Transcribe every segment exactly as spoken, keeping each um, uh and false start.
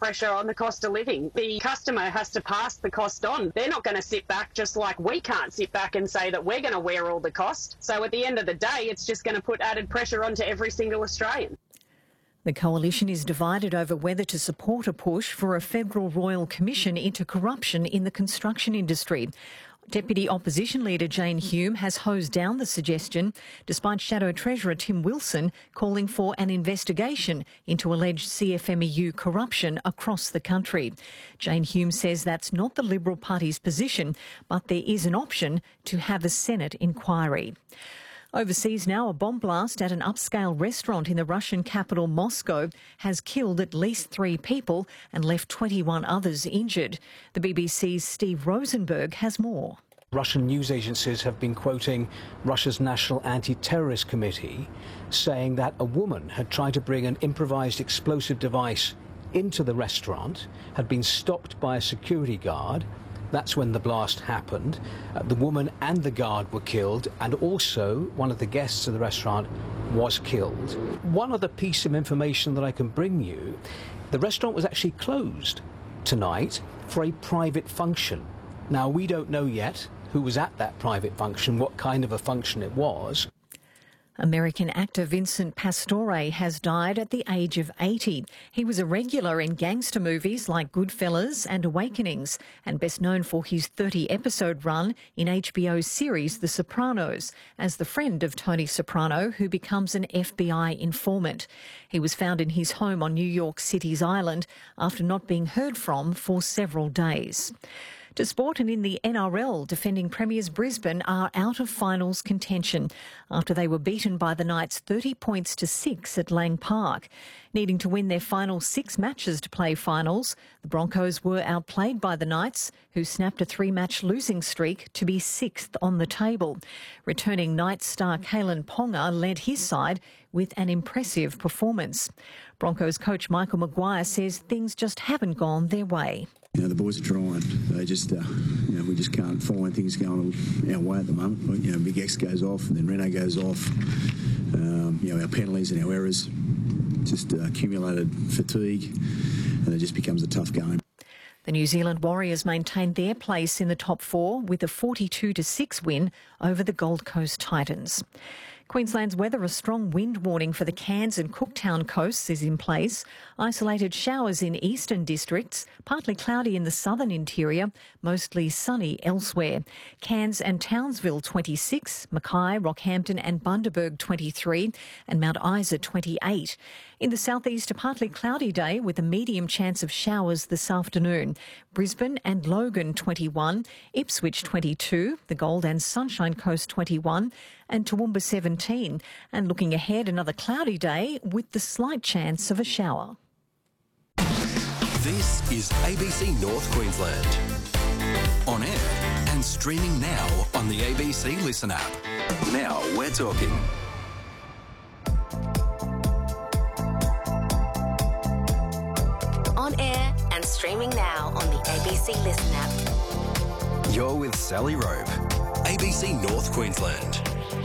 pressure on the cost of living. The customer has to pass the cost on. They're not going to sit back, just like we can't sit back and say that we're going to wear all the cost. So at the end of the day, it's just going to put added pressure onto every single Australian. The coalition is divided over whether to support a push for a federal royal commission into corruption in the construction industry. Deputy Opposition Leader Jane Hume has hosed down the suggestion, despite Shadow Treasurer Tim Wilson calling for an investigation into alleged C F M E U corruption across the country. Jane Hume says that's not the Liberal Party's position, but there is an option to have a Senate inquiry. Overseas now, a bomb blast at an upscale restaurant in the Russian capital Moscow has killed at least three people and left twenty-one others injured. The B B C's Steve Rosenberg has more. Russian news agencies have been quoting Russia's National Anti-Terrorist Committee saying that a woman had tried to bring an improvised explosive device into the restaurant, had been stopped by a security guard. That's when the blast happened. Uh, the woman and the guard were killed, and also one of the guests of the restaurant was killed. One other piece of information that I can bring you, the restaurant was actually closed tonight for a private function. Now, we don't know yet who was at that private function, what kind of a function it was. American actor Vincent Pastore has died at the age of eighty. He was a regular in gangster movies like Goodfellas and Awakenings, and best known for his thirty-episode run in H B O's series The Sopranos, as the friend of Tony Soprano, who becomes an F B I informant. He was found in his home on New York City's island after not being heard from for several days. To sport, and in the N R L, defending premiers Brisbane are out of finals contention after they were beaten by the Knights thirty points to six at Lang Park. Needing to win their final six matches to play finals, the Broncos were outplayed by the Knights, who snapped a three-match losing streak to be sixth on the table. Returning Knights star Kalen Ponga led his side with an impressive performance. Broncos coach Michael Maguire says things just haven't gone their way. You know, the boys are trying. They just, uh, you know, we just can't find things going our way at the moment. Like, you know, Big X goes off and then Reno goes off. Um, you know, our penalties and our errors just uh, accumulated fatigue, and it just becomes a tough game. The New Zealand Warriors maintained their place in the top four with a forty-two to six win over the Gold Coast Titans. Queensland's weather, a strong wind warning for the Cairns and Cooktown coasts is in place. Isolated showers in eastern districts, partly cloudy in the southern interior, mostly sunny elsewhere. Cairns and Townsville twenty-six, Mackay, Rockhampton and Bundaberg twenty-three, and Mount Isa twenty-eight. In the southeast, a partly cloudy day with a medium chance of showers this afternoon. Brisbane and Logan twenty-one, Ipswich twenty-two, the Gold and Sunshine Coast twenty-one, and Toowoomba seventeen. And looking ahead, another cloudy day with the slight chance of a shower. This is A B C North Queensland. On air and streaming now on the A B C Listen app. Now we're talking. On air and streaming now on the A B C Listen app. You're with Sally Robe, A B C North Queensland.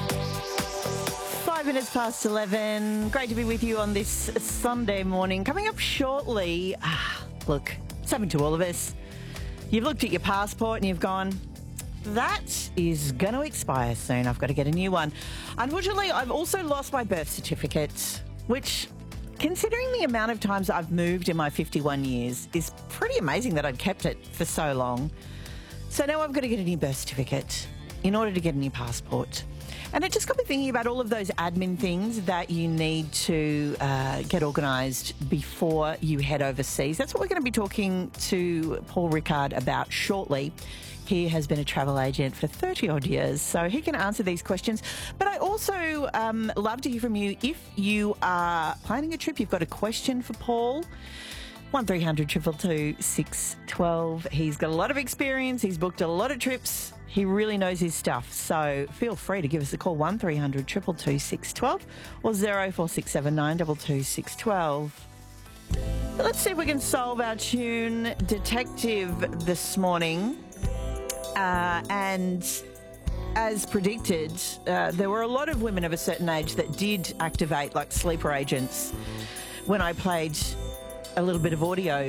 Five minutes past eleven. Great to be with you on this Sunday morning. Coming up shortly, ah, look, it's happened to all of us. You've looked at your passport and you've gone, that is going to expire soon. I've got to get a new one. Unfortunately, I've also lost my birth certificate, which, considering the amount of times I've moved in my fifty-one years, is pretty amazing that I'd kept it for so long. So now I've got to get a new birth certificate in order to get a new passport. And it just got me thinking about all of those admin things that you need to uh, get organised before you head overseas. That's what we're going to be talking to Paul Rickard about shortly. He has been a travel agent for thirty odd years, so he can answer these questions. But I also um, love to hear from you. If you are planning a trip, you've got a question for Paul, one three hundred two two two six one two. He's got a lot of experience. He's booked a lot of trips. He really knows his stuff. So feel free to give us a call, one three hundred two two two six one two or zero four six seven nine two two six one two. Let's see if we can solve our tune detective this morning. Uh, and as predicted, uh, there were a lot of women of a certain age that did activate like sleeper agents when I played a little bit of audio